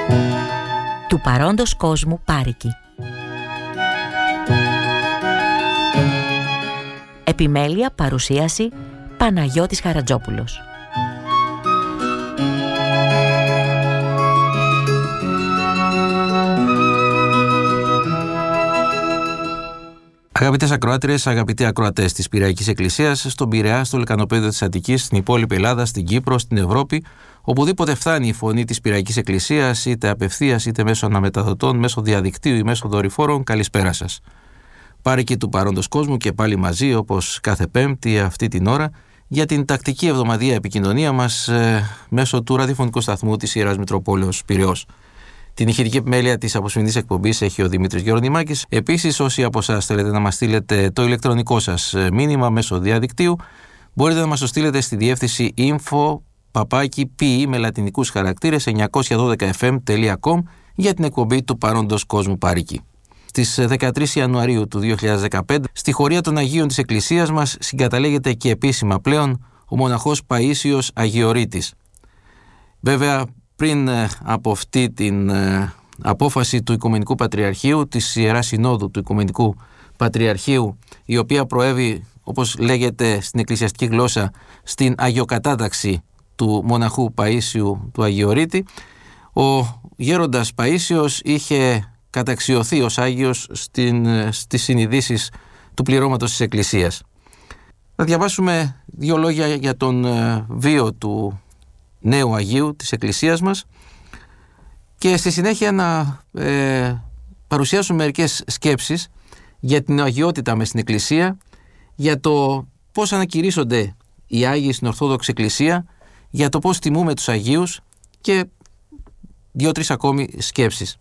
Του παρόντος κόσμου Πάρικη. Επιμέλεια, παρουσίαση Παναγιώτης Χαρατζόπουλος. Αγαπητές ακροάτριες, αγαπητοί ακροατές της Πειραϊκής Εκκλησίας, στον Πειραιά, στο Λεκανοπέδιο της Αττικής, στην υπόλοιπη Ελλάδα, στην Κύπρο, στην Ευρώπη, οπουδήποτε φτάνει η φωνή της Πειραϊκής Εκκλησίας, είτε απευθείας είτε μέσω αναμεταδοτών, μέσω διαδικτύου ή μέσω δορυφόρων, καλησπέρα σας. Πάρικη του παρόντος κόσμου και πάλι μαζί, όπως κάθε Πέμπτη, αυτή την ώρα, για την τακτική εβδομαδιαία επικοινωνία μας μέσω του ραδιοφωνικού σταθμού της Ιεράς Μητροπόλεως Πειραιώς. Την ηχητική επιμέλεια της αποσημερινής εκπομπής έχει ο Δημήτρης Γερονιμάκης. Επίσης, όσοι από εσάς θέλετε να μας στείλετε το ηλεκτρονικό σας μήνυμα μέσω διαδικτύου, μπορείτε να μας το στείλετε στη διεύθυνση info@pi με λατινικούς χαρακτήρες 912fm.com για την εκπομπή του παρόντος κόσμου Πάρικη. Στις 13 Ιανουαρίου του 2015, στη χωρία των Αγίων της Εκκλησίας μας συγκαταλέγεται και επίσημα πλέον ο μοναχός Παΐσιος Αγιορείτης. Βέβαια, πριν από αυτή την απόφαση του Οικουμενικού Πατριαρχείου, της Ιεράς Συνόδου του Οικουμενικού Πατριαρχείου, η οποία προέβη, όπως λέγεται στην εκκλησιαστική γλώσσα, στην αγιοκατάταξη του μοναχού Παΐσιου του Αγιορείτη, ο γέροντας Παΐσιος είχε καταξιωθεί ως Άγιος στις συνειδήσεις του πληρώματος της Εκκλησίας. Θα διαβάσουμε δύο λόγια για τον βίο του νέου Αγίου της Εκκλησίας μας και στη συνέχεια να παρουσιάσουμε μερικές σκέψεις για την αγιότητα μες στην Εκκλησία, για το πώς ανακηρύσσονται οι Άγιοι στην Ορθόδοξη Εκκλησία, για το πώς τιμούμε τους Αγίους και δύο-τρεις ακόμη σκέψεις.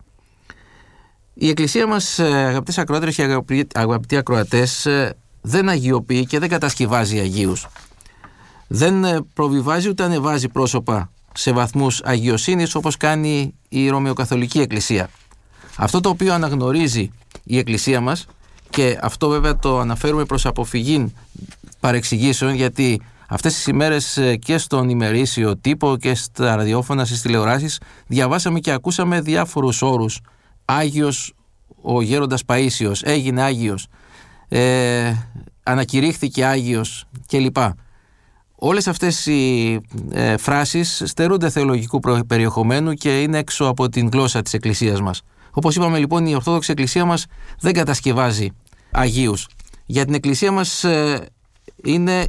Η Εκκλησία μας, αγαπητές ακροάτρες και αγαπητοί ακροατές, δεν αγιοποιεί και δεν κατασκευάζει Αγίους. Δεν προβιβάζει ούτε ανεβάζει πρόσωπα σε βαθμούς αγιοσύνης όπως κάνει η Ρωμαιοκαθολική Εκκλησία. Αυτό το οποίο αναγνωρίζει η Εκκλησία μας, και αυτό βέβαια το αναφέρουμε προς αποφυγή παρεξηγήσεων, γιατί αυτές τις ημέρες και στον ημερήσιο τύπο και στα ραδιόφωνα, στις τηλεοράσεις, διαβάσαμε και ακούσαμε διάφορους όρους. Άγιος ο γέροντας Παΐσιος, έγινε Άγιος, ανακηρύχθηκε Άγιος κλπ. Όλες αυτές οι φράσεις στερούνται θεολογικού περιεχομένου και είναι έξω από την γλώσσα της Εκκλησίας μας. Όπως είπαμε λοιπόν, η Ορθόδοξη Εκκλησία μας δεν κατασκευάζει Αγίους. Για την Εκκλησία μας είναι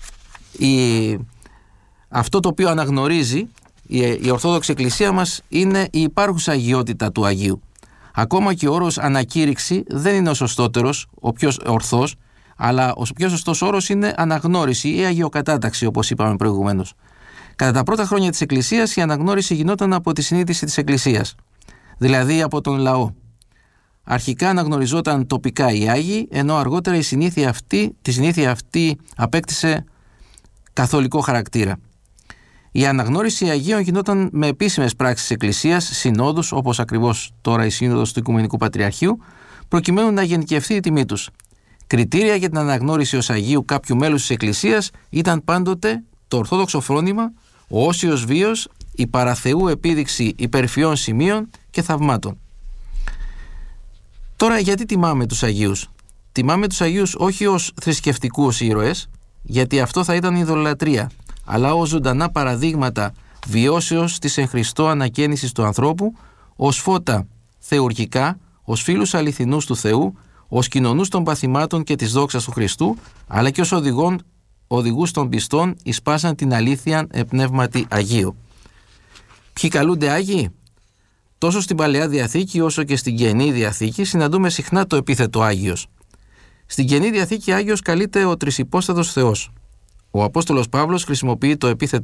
αυτό το οποίο αναγνωρίζει η Ορθόδοξη Εκκλησία μας είναι η υπάρχουσα αγιότητα του Αγίου. Ακόμα και ο όρος ανακήρυξη δεν είναι ο σωστότερος, ο πιο ορθός, αλλά ο πιο σωστός όρος είναι αναγνώριση ή αγιοκατάταξη, όπως είπαμε προηγουμένως. Κατά τα πρώτα χρόνια της Εκκλησίας η αναγνώριση γινόταν από τη συνείδηση της Εκκλησίας, δηλαδή από τον λαό. Αρχικά αναγνωριζόταν τοπικά οι Άγιοι, ενώ αργότερα τη συνήθεια αυτή απέκτησε καθολικό χαρακτήρα. Η αναγνώριση Αγίων γινόταν με επίσημες πράξεις Εκκλησίας, συνόδους, όπως ακριβώς τώρα η Σύνοδος του Οικουμενικού Πατριαρχείου, προκειμένου να γενικευθεί η τιμή τους. Κριτήρια για την αναγνώριση ως Αγίου κάποιου μέλους της Εκκλησίας ήταν πάντοτε το ορθόδοξο φρόνημα, ο όσιος βίος, η παραθεού επίδειξη υπερφιών σημείων και θαυμάτων. Τώρα, γιατί τιμάμε τους Αγίους? Τιμάμε τους Αγίους όχι ως θρησκευτικούς ήρωες, γιατί αυτό θα ήταν ειδωλατρία, αλλά ως ζωντανά παραδείγματα βιώσεως της εν Χριστώ ανακαίνησης του ανθρώπου, ως φώτα θεουργικά, ως φίλους αληθινούς του Θεού, ως κοινωνούς των παθημάτων και της δόξας του Χριστού, αλλά και ως οδηγούς των πιστών εις πάσαν την αλήθεια πνεύματι Αγίου. Ποιοι καλούνται Άγιοι? Τόσο στην Παλαιά Διαθήκη όσο και στην Καινή Διαθήκη συναντούμε συχνά το επίθετο Άγιος. Στην Καινή Διαθήκη Άγιος καλείται ο τρισυπόστατος Θεός. Ο Απόστολος Παύλος χρησιμοποιεί το επίθετο